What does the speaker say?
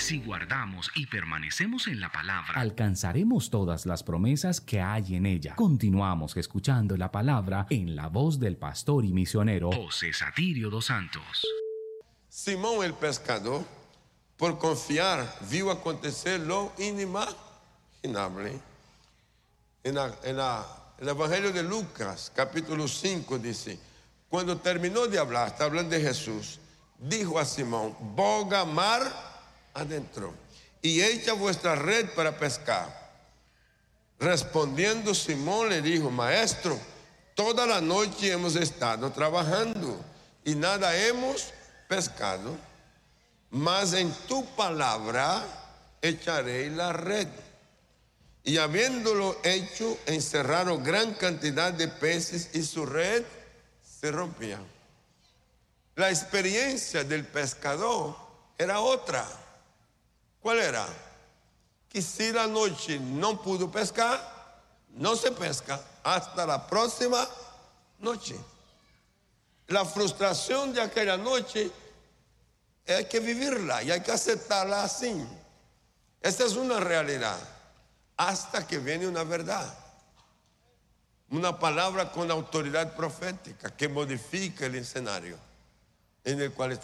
Si guardamos y permanecemos en la palabra, alcanzaremos todas las promesas que hay en ella. Continuamos escuchando la palabra en la voz del pastor y misionero José Satirio dos Santos. Simón el pescador, por confiar, vio acontecer lo inimaginable. En el Evangelio de Lucas, capítulo 5, dice, cuando terminó de hablar, está hablando de Jesús, dijo a Simón, boga mar adentro y echa vuestra red para pescar. Respondiendo Simón le dijo, maestro, toda la noche hemos estado trabajando y nada hemos pescado, mas en tu palabra echaré la red. Y habiéndolo hecho, encerraron gran cantidad de peces y su red se rompía. La experiencia del pescador era otra. ¿Cuál era? Que si la noche no pudo pescar, no se pesca hasta la próxima noche. La frustración de aquella noche hay que vivirla y hay que aceptarla así. Esta es una realidad. Hasta que viene una verdad. Una palabra con autoridad profética que modifica el escenario en el cual está.